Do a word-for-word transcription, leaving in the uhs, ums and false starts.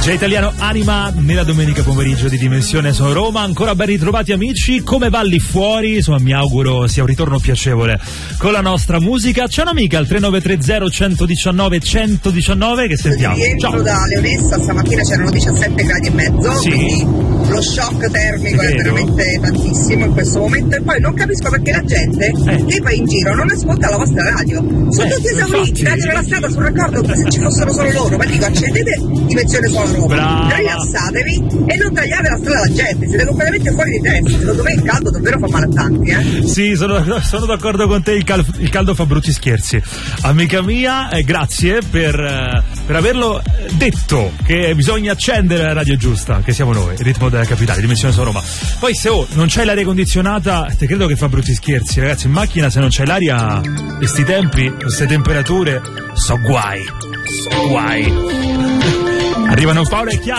D J italiano Anima nella domenica pomeriggio di Dimensione Sono Roma. Ancora ben ritrovati amici, come va lì fuori? Insomma, mi auguro sia un ritorno piacevole con la nostra musica. C'è un'amica al tre nove tre zero uno uno nove uno uno nove che sentiamo. Rientro Ciao. da Leonessa, stamattina c'erano diciassette gradi e mezzo, Sì. quindi lo shock termico è veramente tantissimo in questo momento, e poi non capisco perché la gente Eh. che va in giro non ascolta la vostra radio. Sono Eh, tutti esauriti, infatti. radio nella strada sul raccordo come se ci fossero solo loro, ma dico accendete Dimensione Sono Roma, Brava. rilassatevi e non tagliate la strada alla gente, siete completamente fuori di testa, secondo me il caldo davvero fa male a tanti, eh? Sì, sono, sono d'accordo con te, il, cal- il caldo fa brutti scherzi. Amica mia, eh, grazie per, eh, per averlo detto, che bisogna accendere la radio giusta, che siamo noi, il ritmo della capitale, Dimensione Sono Roma. Poi se oh, non c'hai l'aria condizionata, te credo che fa brutti scherzi, ragazzi, in macchina se non c'hai l'aria, questi tempi, queste temperature, so guai, so guai. Arrivano Paolo e Chiara.